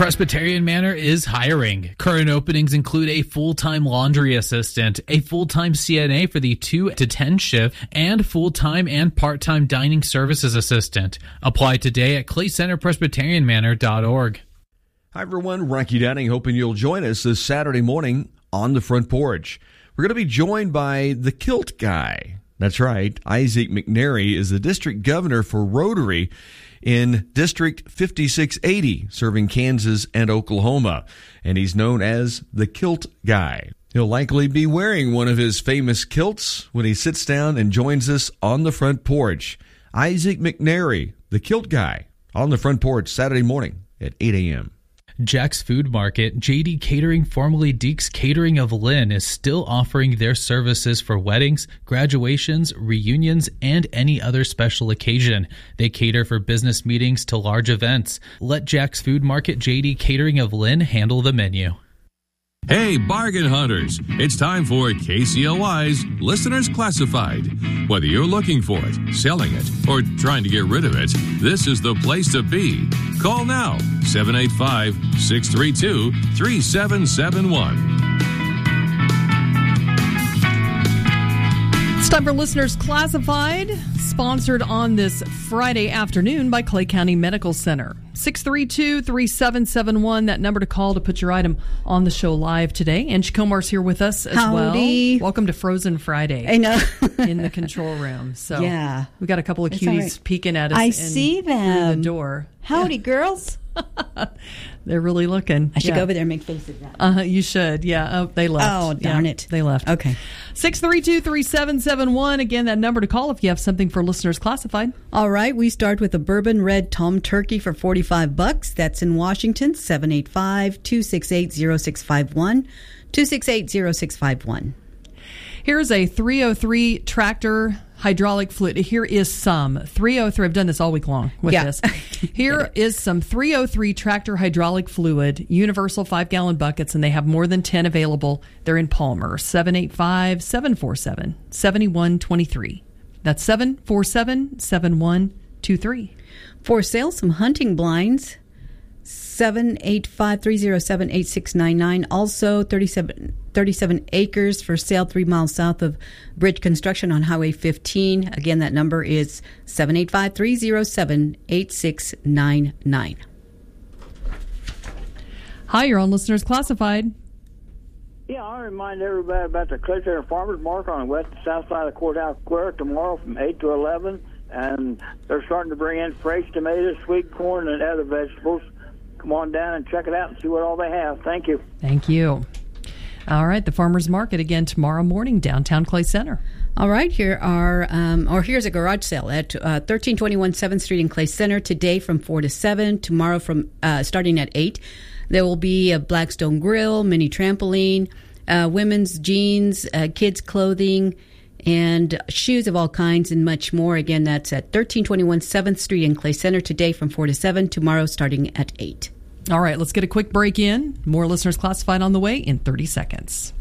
Presbyterian Manor is hiring. Current openings include a full-time laundry assistant, a full-time CNA for the 2 to 10 shift, and full-time and part-time dining services assistant. Apply today at claycenterpresbyterianmanor.org. Hi everyone, Rocky Downing, hoping you'll join us this Saturday morning on the front porch. We're going to be joined by the Kilt Guy. That's right, Isaac McNary is the district governor for Rotary in District 5680, serving Kansas and Oklahoma, and he's known as the Kilt Guy. He'll likely be wearing one of his famous kilts when he sits down and joins us on the front porch. Isaac McNary, the Kilt Guy, on the front porch Saturday morning at 8 a.m. Jack's Food Market, JD Catering, formerly Deeks Catering of Lynn, is still offering their services for weddings, graduations, reunions, and any other special occasion. They cater for business meetings to large events. Let Jack's Food Market, JD Catering of Lynn handle the menu. Hey, bargain hunters, it's time for KCLY's Listeners Classified. Whether you're looking for it, selling it, or trying to get rid of it, this is the place to be. Call now, 785-632-3771. It's time for Listeners Classified, sponsored on this Friday afternoon by Clay County Medical Center. 632-3771, that number to call to put your item on the show live today. Angie Comar's here with us as Howdy. well. Welcome to Frozen Friday. I know. In the control room. So yeah. We got a couple of cuties right. Peeking at us. I see them. Through the door. Howdy, girls. They're really looking. I should go over there and make faces now. You should. Yeah. Oh, they left. Oh, darn it. They left. Okay. 632-3771. Again, that number to call if you have something for Listeners Classified. All right. We start with a bourbon red Tom Turkey for $45. That's in Washington, 785-268-0651. 268-0651. Here's a 303 tractor hydraulic fluid. Here is some 303. I've done this all week long with this. Here is some 303 tractor hydraulic fluid, universal 5-gallon buckets, and they have more than 10 available. They're in Palmer, 785-747-7123. That's 747-7123. For sale, some hunting blinds, 785-307-8699. Also, 37 acres for sale 3 miles south of bridge construction on Highway 15. Again, that number is 785-307-8699. Hi, you're on Listeners Classified. Yeah, I remind everybody about the Clay Center Farmers Market on the west and south side of the Courthouse Square tomorrow from 8 to 11. And they're starting to bring in fresh tomatoes, sweet corn, and other vegetables. Come on down and check it out and see what all they have. Thank you. Thank you. All right, the Farmers Market again tomorrow morning, downtown Clay Center. All right, here's a garage sale at 1321 7th Street in Clay Center today from 4 to 7. Tomorrow from starting at 8. There will be a Blackstone grill, mini trampoline, women's jeans, kids' clothing, and shoes of all kinds and much more. Again, that's at 1321 7th Street in Clay Center today from 4 to 7. Tomorrow starting at 8. All right, let's get a quick break in. More Listeners Classified on the way in 30 seconds.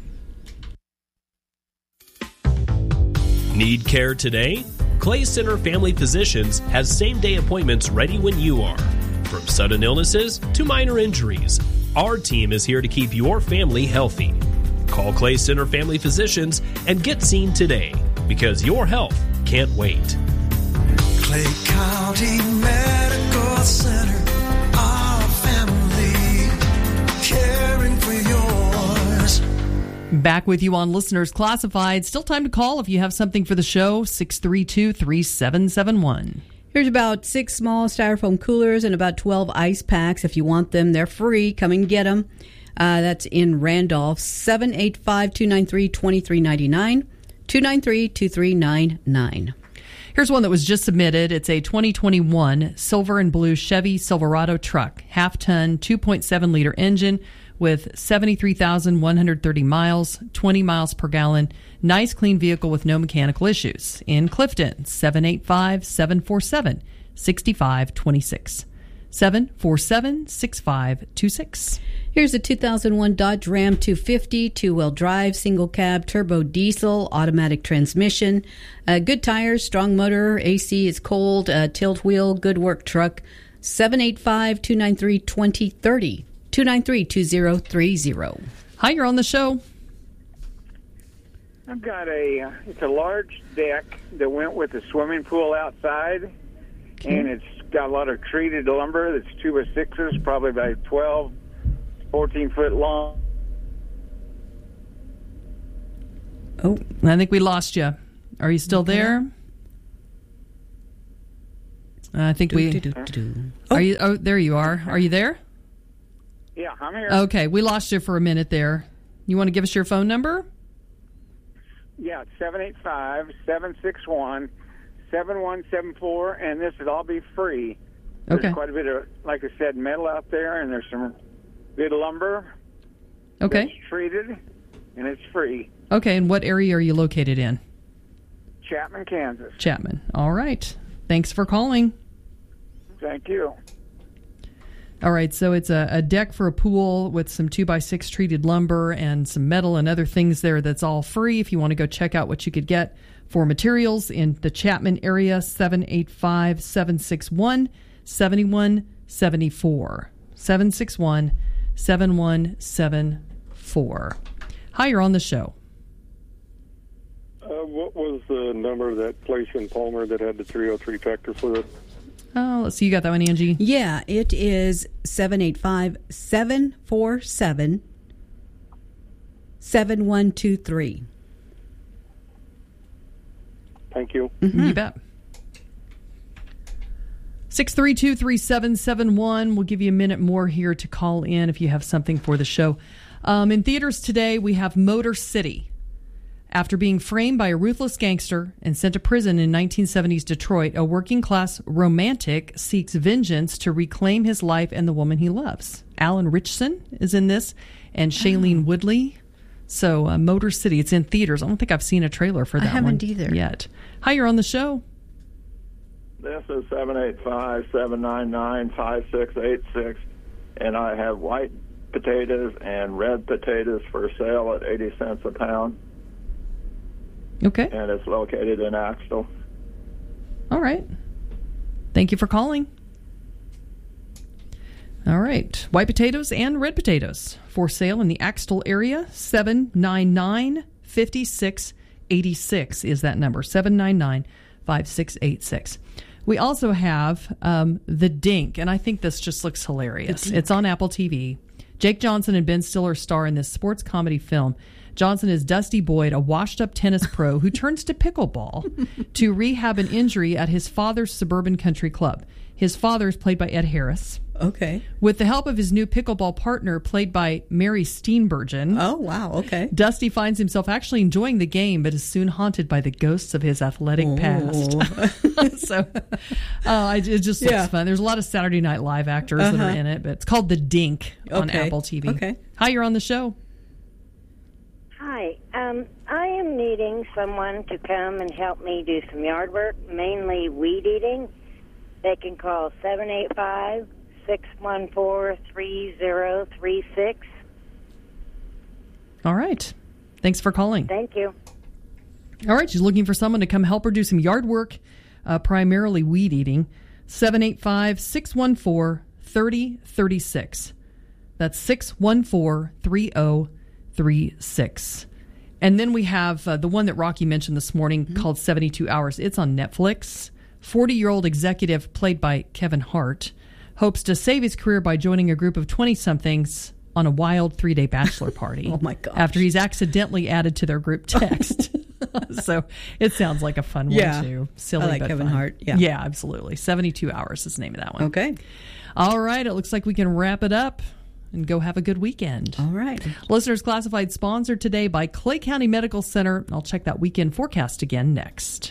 Need care today? Clay Center Family Physicians has same-day appointments ready when you are. From sudden illnesses to minor injuries, our team is here to keep your family healthy. Call Clay Center Family Physicians and get seen today, because your health can't wait. Clay County Medical Center, our family, caring for yours. Back with you on Listeners Classified. Still time to call if you have something for the show, 632-3771. Here's about 6 small styrofoam coolers and about 12 ice packs. If you want them, they're free. Come and get them. That's in Randolph, 785-293-2399, 293-2399. Here's one that was just submitted. It's a 2021 silver and blue Chevy Silverado truck, half-ton, 2.7-liter engine with 73,130 miles, 20 miles per gallon. Nice, clean vehicle with no mechanical issues. In Clifton, 785-747-6526. 747-6526. Here's a 2001 Dodge Ram 250, two-wheel drive, single cab, turbo diesel, automatic transmission. Good tires, strong motor, AC is cold, tilt wheel, good work truck. 785-293-2030. 293-2030. Hi, you're on the show. I've got it's a large deck that went with the swimming pool outside, and it's got a lot of treated lumber that's 2x6s, probably about 12, 14 foot long. Oh, I think we lost you. Are you still there? I think Are you? Oh, there you are. Are you there? Yeah, I'm here. Okay, we lost you for a minute there. You want to give us your phone number? Yeah, it's 785-761-7174, and this would all be free. Okay. There's quite a bit of, like I said, metal out there, and there's some good lumber. Okay. It's treated, and it's free. Okay, and what area are you located in? Chapman, Kansas. Chapman. All right. Thanks for calling. Thank you. All right, so it's a deck for a pool with some 2x6 treated lumber and some metal and other things there that's all free. If you want to go check out what you could get for materials in the Chapman area, 785-761-7174. 761-7174. Hi, you're on the show. What was the number of that place in Palmer that had the 303 tractor fluid? Oh, let's see. You got that one, Angie? Yeah, it is 785-747-7123. Thank you. Mm-hmm. You bet. 632-3771. We'll give you a minute more here to call in if you have something for the show. In theaters today, we have Motor City. After being framed by a ruthless gangster and sent to prison in 1970s Detroit, a working-class romantic seeks vengeance to reclaim his life and the woman he loves. Alan Ritchson is in this, and Shailene Woodley. So, Motor City, it's in theaters. I don't think I've seen a trailer for that one. I haven't either. Yet. Hi, you're on the show. This is 785-799-5686, and I have white potatoes and red potatoes for sale at 80 cents a pound. Okay. And it's located in Axtell. All right. Thank you for calling. All right. White potatoes and red potatoes for sale in the Axtell area. 799-5686 is that number. 799-5686. We also have The Dink, and I think this just looks hilarious. It's on Apple TV. Jake Johnson and Ben Stiller star in this sports comedy film. Johnson is Dusty Boyd, a washed-up tennis pro who turns to pickleball to rehab an injury at his father's suburban country club. His father is played by Ed Harris. Okay. With the help of his new pickleball partner, played by Mary Steenburgen. Oh, wow. Okay. Dusty finds himself actually enjoying the game, but is soon haunted by the ghosts of his athletic past. So it just looks fun. There's a lot of Saturday Night Live actors that are in it, but it's called The Dink on Apple TV. Okay. Hi, you're on the show. Hi. I am needing someone to come and help me do some yard work, mainly weed eating. They can call 785-614-3036. All right. Thanks for calling. Thank you. All right. She's looking for someone to come help her do some yard work, primarily weed eating. 785-614-3036. That's 614-3036. And then we have the one that Rocky mentioned this morning called 72 Hours. It's on Netflix. 40-year-old executive played by Kevin Hart hopes to save his career by joining a group of 20-somethings on a wild 3-day bachelor party. Oh, my gosh. After he's accidentally added to their group text. So it sounds like a fun one, too. Silly, I like but Kevin fun. Hart. Yeah. Yeah, absolutely. 72 Hours is the name of that one. Okay. All right. It looks like we can wrap it up and go have a good weekend. All right. Listeners Classified sponsored today by Clay County Medical Center. I'll check that weekend forecast again next.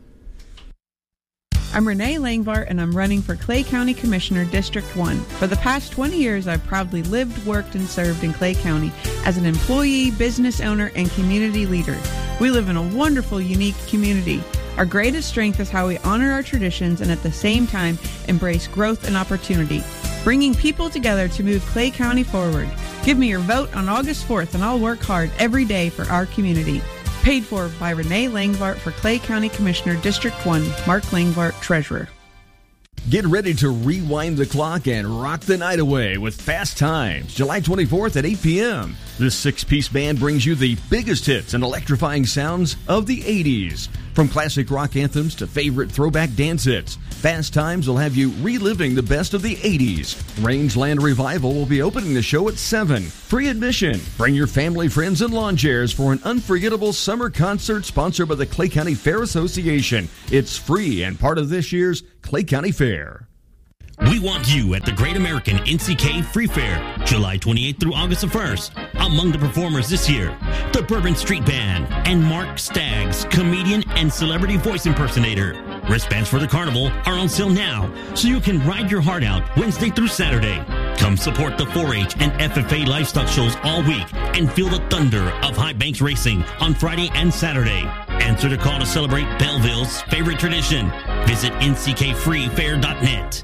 I'm Renee Langvart, and I'm running for Clay County Commissioner, District 1. For the past 20 years, I've proudly lived, worked, and served in Clay County as an employee, business owner, and community leader. We live in a wonderful, unique community. Our greatest strength is how we honor our traditions and at the same time embrace growth and opportunity, bringing people together to move Clay County forward. Give me your vote on August 4th, and I'll work hard every day for our community. Paid for by Renee Langvart for Clay County Commissioner, District 1, Mark Langvart, Treasurer. Get ready to rewind the clock and rock the night away with Fast Times, July 24th at 8 p.m. This six-piece band brings you the biggest hits and electrifying sounds of the 80s. From classic rock anthems to favorite throwback dance hits, Fast Times will have you reliving the best of the 80s. Rangeland Revival will be opening the show at 7. Free admission. Bring your family, friends, and lawn chairs for an unforgettable summer concert sponsored by the Clay County Fair Association. It's free and part of this year's Clay County Fair. We want you at the Great American NCK Free Fair, July 28th through August 1st. Among the performers this year, the Bourbon Street Band and Mark Staggs, comedian and celebrity voice impersonator. Wristbands for the carnival are on sale now, so you can ride your heart out Wednesday through Saturday. Come support the 4-H and FFA livestock shows all week and feel the thunder of High Banks Racing on Friday and Saturday. Answer the call to celebrate Belleville's favorite tradition. Visit nckfreefair.net.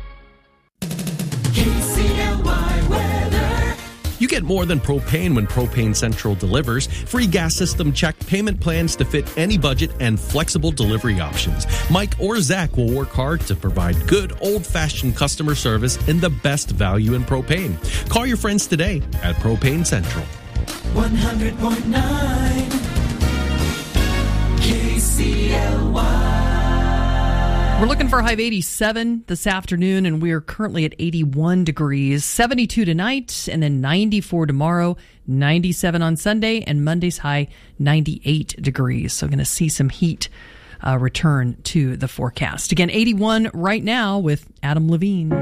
KCLY weather. You get more than propane when Propane Central delivers. Free gas system check, payment plans to fit any budget, and flexible delivery options. Mike or Zach will work hard to provide good old-fashioned customer service and the best value in propane. Call your friends today at Propane Central. 100.9 KCLY. We're looking for a high of 87 this afternoon, and we are currently at 81 degrees, 72 tonight, and then 94 tomorrow, 97 on Sunday, and Monday's high 98 degrees. So going to see some heat return to the forecast. Again, 81 right now with Adam Levine.